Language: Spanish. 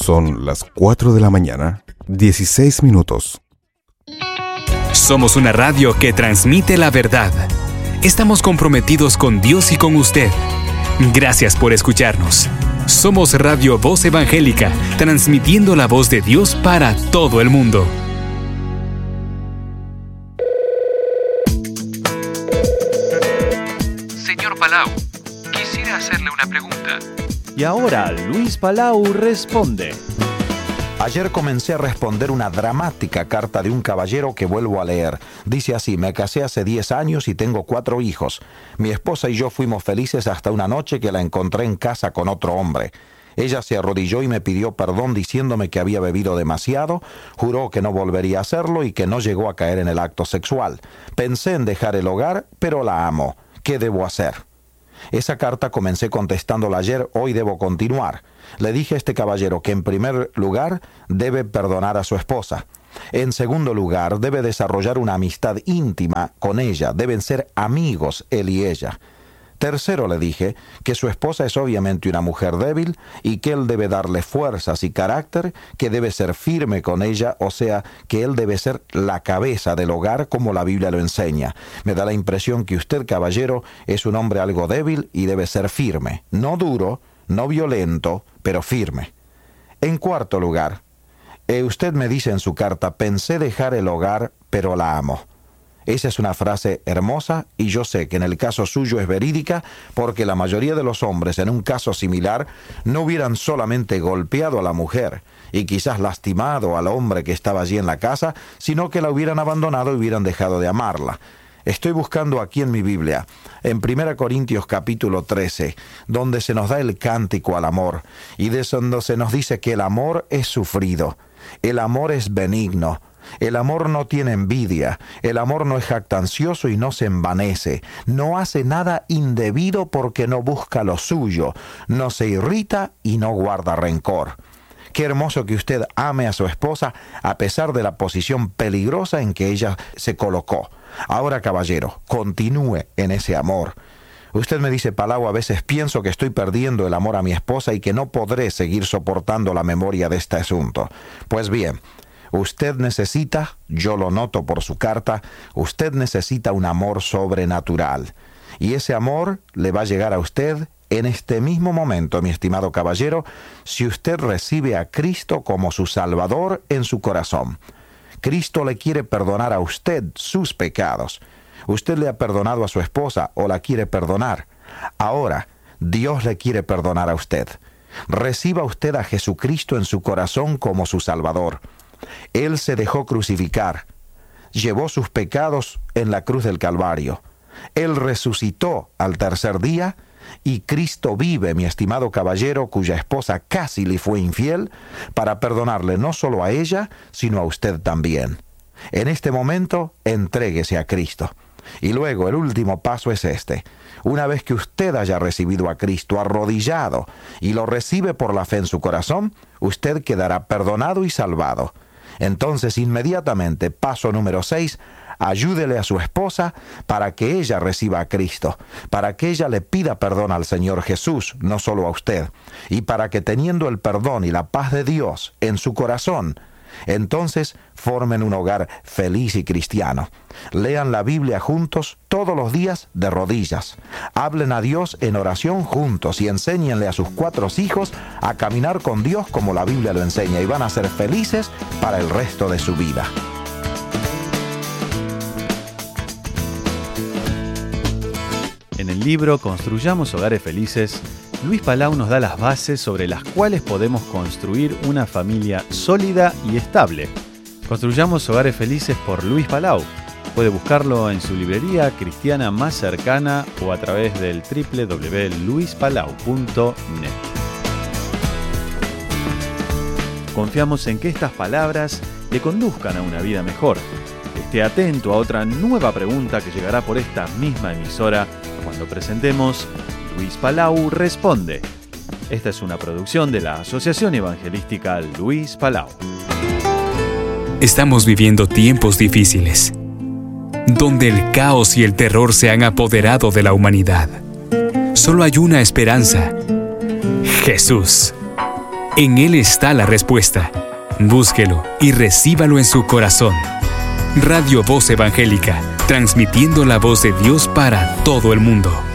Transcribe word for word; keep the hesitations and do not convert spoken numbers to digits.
Son las cuatro de la mañana, dieciséis minutos. Somos una radio que transmite la verdad. Estamos comprometidos con Dios y con usted. Gracias por escucharnos. Somos Radio Voz Evangélica, transmitiendo la voz de Dios para todo el mundo. Señor Palau, quisiera hacerle una pregunta. Y ahora Luis Palau responde. Ayer comencé a responder una dramática carta de un caballero que vuelvo a leer. Dice así: me casé hace diez años y tengo cuatro hijos. Mi esposa y yo fuimos felices hasta una noche que la encontré en casa con otro hombre. Ella se arrodilló y me pidió perdón diciéndome que había bebido demasiado, juró que no volvería a hacerlo y que no llegó a caer en el acto sexual. Pensé en dejar el hogar, pero la amo. ¿Qué debo hacer? Esa carta comencé contestándola ayer, hoy debo continuar. Le dije a este caballero que en primer lugar debe perdonar a su esposa. En segundo lugar, debe desarrollar una amistad íntima con ella. Deben ser amigos él y ella. Tercero, le dije que su esposa es obviamente una mujer débil y que él debe darle fuerzas y carácter, que debe ser firme con ella, o sea, que él debe ser la cabeza del hogar como la Biblia lo enseña. Me da la impresión que usted, caballero, es un hombre algo débil y debe ser firme, no duro, no violento, pero firme. En cuarto lugar, eh, usted me dice en su carta: pensé dejar el hogar, pero la amo. Esa es una frase hermosa y yo sé que en el caso suyo es verídica, porque la mayoría de los hombres en un caso similar no hubieran solamente golpeado a la mujer y quizás lastimado al hombre que estaba allí en la casa, sino que la hubieran abandonado y hubieran dejado de amarla. Estoy buscando aquí en mi Biblia, en primera Corintios capítulo trece, donde se nos da el cántico al amor, y de donde se nos dice que el amor es sufrido, el amor es benigno, el amor no tiene envidia, el amor no es jactancioso y no se envanece, no hace nada indebido porque no busca lo suyo, no se irrita y no guarda rencor. Qué hermoso que usted ame a su esposa a pesar de la posición peligrosa en que ella se colocó. Ahora, caballero, continúe en ese amor. Usted me dice: Palau, a veces pienso que estoy perdiendo el amor a mi esposa y que no podré seguir soportando la memoria de este asunto. Pues bien, usted necesita, yo lo noto por su carta, usted necesita un amor sobrenatural. Y ese amor le va a llegar a usted en este mismo momento, mi estimado caballero, si usted recibe a Cristo como su Salvador en su corazón. Cristo le quiere perdonar a usted sus pecados. Usted le ha perdonado a su esposa o la quiere perdonar. Ahora, Dios le quiere perdonar a usted. Reciba usted a Jesucristo en su corazón como su Salvador. Él se dejó crucificar, llevó sus pecados en la cruz del Calvario. Él resucitó al tercer día y Cristo vive, mi estimado caballero, cuya esposa casi le fue infiel, para perdonarle no solo a ella, sino a usted también. En este momento, entréguese a Cristo. Y luego el último paso es este. Una vez que usted haya recibido a Cristo arrodillado y lo recibe por la fe en su corazón, usted quedará perdonado y salvado. Entonces, inmediatamente, paso número seis, ayúdele a su esposa para que ella reciba a Cristo, para que ella le pida perdón al Señor Jesús, no solo a usted, y para que teniendo el perdón y la paz de Dios en su corazón, entonces formen un hogar feliz y cristiano. Lean la Biblia juntos todos los días de rodillas. Hablen a Dios en oración juntos y enséñenle a sus cuatro hijos a caminar con Dios como la Biblia lo enseña, y van a ser felices para el resto de su vida. En el libro Construyamos Hogares Felices, Luis Palau nos da las bases sobre las cuales podemos construir una familia sólida y estable. Construyamos Hogares Felices por Luis Palau. Puede buscarlo en su librería cristiana más cercana o a través del doble u doble u doble u punto luis palau punto net. Confiamos en que estas palabras le conduzcan a una vida mejor. Esté atento a otra nueva pregunta que llegará por esta misma emisora cuando presentemos Luis Palau Responde. Esta es una producción de la Asociación Evangelística Luis Palau. Estamos viviendo tiempos difíciles, donde el caos y el terror se han apoderado de la humanidad. Solo hay una esperanza: Jesús. En Él está la respuesta. Búsquelo y recíbalo en su corazón. Radio Voz Evangélica, transmitiendo la voz de Dios para todo el mundo.